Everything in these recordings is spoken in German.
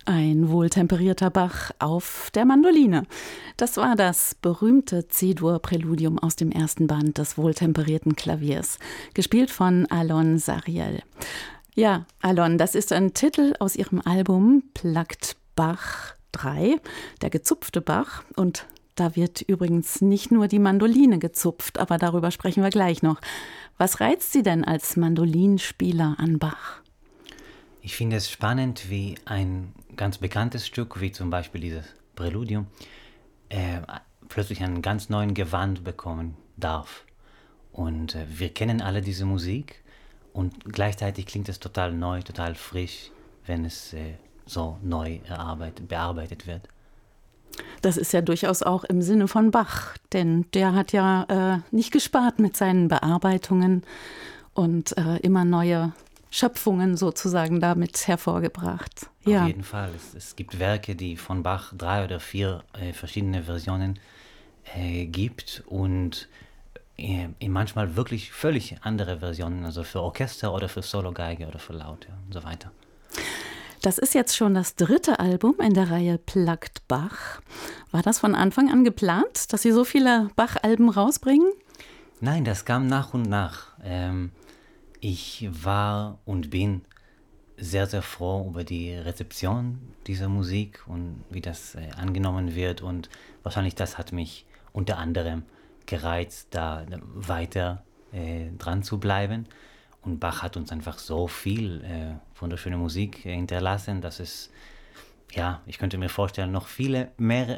Ein wohltemperierter Bach auf der Mandoline. Das war das berühmte C-Dur-Präludium aus dem ersten Band des wohltemperierten Klaviers, gespielt von Alon Sariel. Ja, Alon, das ist ein Titel aus ihrem Album Plucked Bach 3, der gezupfte Bach. Und da wird übrigens nicht nur die Mandoline gezupft, aber darüber sprechen wir gleich noch. Was reizt Sie denn als Mandolinspieler an Bach? Ich finde es spannend, wie ein ganz bekanntes Stück, wie zum Beispiel dieses Präludium, plötzlich einen ganz neuen Gewand bekommen darf. Und wir kennen alle diese Musik und gleichzeitig klingt es total neu, total frisch, wenn es so neu bearbeitet wird. Das ist ja durchaus auch im Sinne von Bach, denn der hat ja nicht gespart mit seinen Bearbeitungen und immer neue Schöpfungen sozusagen damit hervorgebracht. Ja. Auf jeden Fall. Es gibt Werke, die von Bach 3 oder 4 verschiedene Versionen gibt und in manchmal wirklich völlig andere Versionen, also für Orchester oder für Sologeige oder für Laute und so weiter. Das ist jetzt schon das 3. Album in der Reihe Plucked Bach. War das von Anfang an geplant, dass Sie so viele Bach-Alben rausbringen? Nein, das kam nach und nach. Ich war und bin sehr, sehr froh über die Rezeption dieser Musik und wie das angenommen wird. Und wahrscheinlich das hat mich unter anderem gereizt, da weiter dran zu bleiben. Und Bach hat uns einfach so viel wunderschöne Musik hinterlassen, dass es, ja, ich könnte mir vorstellen, noch viele mehr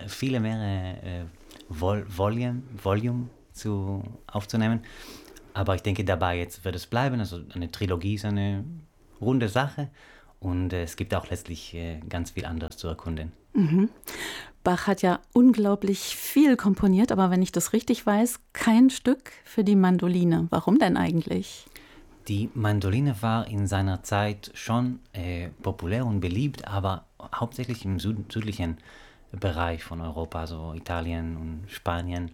Volume aufzunehmen. Aber ich denke, dabei jetzt wird es bleiben. Also eine Trilogie ist eine runde Sache und es gibt auch letztlich ganz viel anderes zu erkunden. Mhm. Bach hat ja unglaublich viel komponiert, aber wenn ich das richtig weiß, kein Stück für die Mandoline. Warum denn eigentlich? Die Mandoline war in seiner Zeit schon populär und beliebt, aber hauptsächlich im südlichen Bereich von Europa, also Italien und Spanien.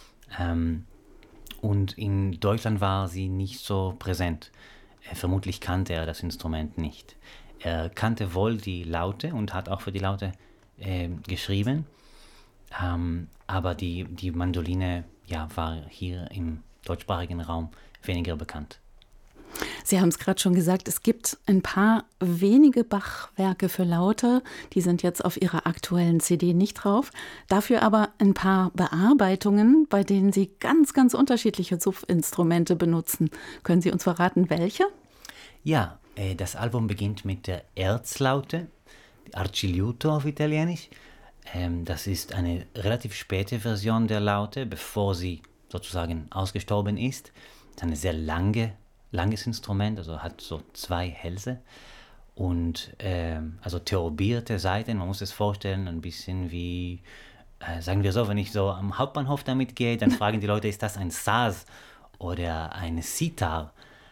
Und in Deutschland war sie nicht so präsent. Vermutlich kannte er das Instrument nicht. Er kannte wohl die Laute und hat auch für die Laute geschrieben. Aber die Mandoline war hier im deutschsprachigen Raum weniger bekannt. Sie haben es gerade schon gesagt, es gibt ein paar wenige Bach-Werke für Laute, die sind jetzt auf Ihrer aktuellen CD nicht drauf. Dafür aber ein paar Bearbeitungen, bei denen Sie ganz, ganz unterschiedliche Zupfinstrumente benutzen. Können Sie uns verraten, welche? Ja, das Album beginnt mit der Erzlaute, Arciliuto auf Italienisch. Das ist eine relativ späte Version der Laute, bevor sie sozusagen ausgestorben ist. Das ist eine sehr langes Instrument, also hat so 2 Hälse und also theorbierte Saiten. Man muss es vorstellen, ein bisschen wie, sagen wir so, wenn ich so am Hauptbahnhof damit gehe, dann fragen die Leute, ist das ein Saz oder eine Sitar?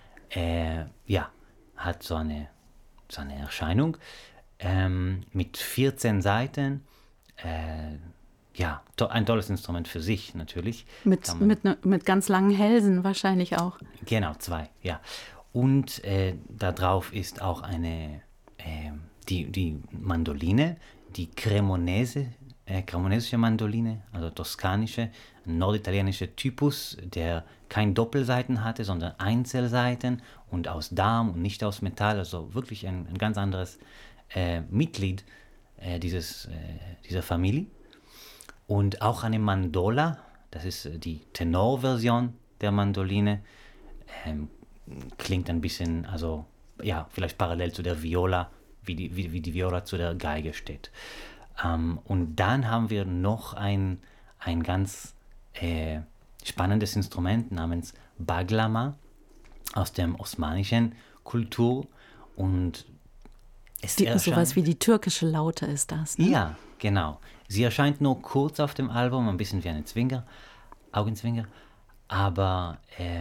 Hat so eine Erscheinung mit 14 Saiten. Ein tolles Instrument für sich natürlich. Mit ganz langen Hälsen wahrscheinlich auch. Genau, 2, ja. Und da drauf ist auch die Mandoline, die cremonesische Mandoline, also toskanische, norditalienischer Typus, der kein Doppelsaiten hatte, sondern Einzelsaiten und aus Darm und nicht aus Metall, also wirklich ein ganz anderes Mitglied dieser Familie. Und auch eine Mandola, das ist die Tenorversion der Mandoline, klingt ein bisschen, also vielleicht parallel zu der Viola, wie die Viola zu der Geige steht. Und dann haben wir noch ein ganz spannendes Instrument namens Baglama aus der osmanischen Kultur. Und sowas wie die türkische Laute ist das, ne? Ja, genau. Sie erscheint nur kurz auf dem Album, ein bisschen wie eine Augenzwinger, aber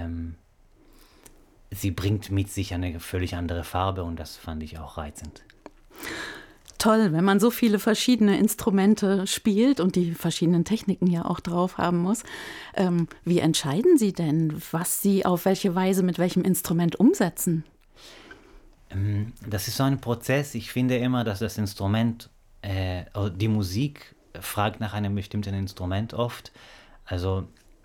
sie bringt mit sich eine völlig andere Farbe und das fand ich auch reizend. Toll, wenn man so viele verschiedene Instrumente spielt und die verschiedenen Techniken ja auch drauf haben muss. Wie entscheiden Sie denn, was Sie auf welche Weise mit welchem Instrument umsetzen? Das ist so ein Prozess. Ich finde immer, dass das Instrument die Musik fragt nach einem bestimmten Instrument oft. Also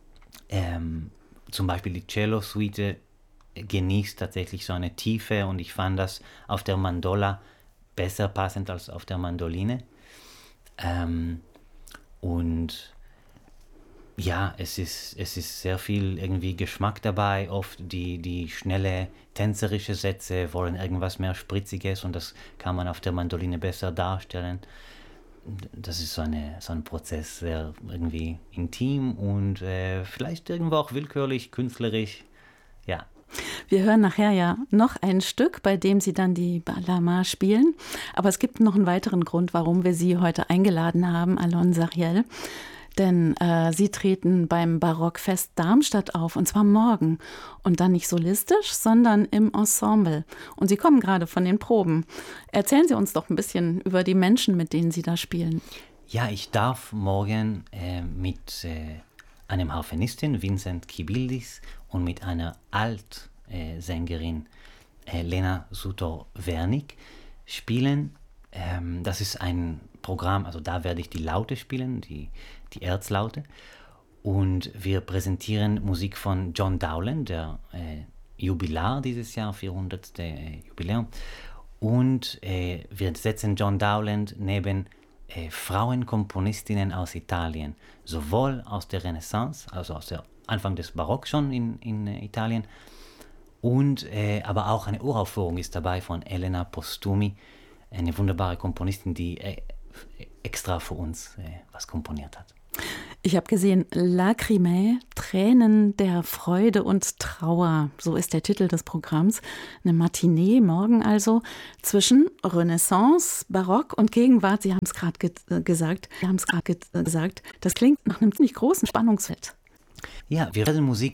zum Beispiel die Cello-Suite genießt tatsächlich so eine Tiefe und ich fand das auf der Mandola besser passend als auf der Mandoline. Und ja, es ist sehr viel irgendwie Geschmack dabei. Oft die schnelle tänzerische Sätze wollen irgendwas mehr Spritziges und das kann man auf der Mandoline besser darstellen. Das ist so ein Prozess, sehr irgendwie intim und vielleicht irgendwo auch willkürlich, künstlerisch, ja. Wir hören nachher ja noch ein Stück, bei dem Sie dann die Balama spielen. Aber es gibt noch einen weiteren Grund, warum wir Sie heute eingeladen haben, Alon Zariel. Denn Sie treten beim Barockfest Darmstadt auf, und zwar morgen. Und dann nicht solistisch, sondern im Ensemble. Und Sie kommen gerade von den Proben. Erzählen Sie uns doch ein bisschen über die Menschen, mit denen Sie da spielen. Ja, ich darf morgen mit einem Harfenistin, Vincent Kibildis, und mit einer Altsängerin, Lena Sutor-Wernick, spielen. Das ist ein Programm, also da werde ich die Laute spielen, die Erzlaute. Und wir präsentieren Musik von John Dowland, der Jubilar dieses Jahr, 400. Jubiläum. Und wir setzen John Dowland neben Frauenkomponistinnen aus Italien, sowohl aus der Renaissance, also aus der Anfang des Barock schon in Italien, und aber auch eine Uraufführung ist dabei von Elena Postumi, eine wunderbare Komponistin, die extra für uns was komponiert hat. Ich habe gesehen, Lacrimae, Tränen der Freude und Trauer, so ist der Titel des Programms. Eine Matinee morgen also zwischen Renaissance, Barock und Gegenwart. Sie haben es gerade gesagt. Das klingt nach einem ziemlich großen Spannungsfeld. Ja, wir werden Musik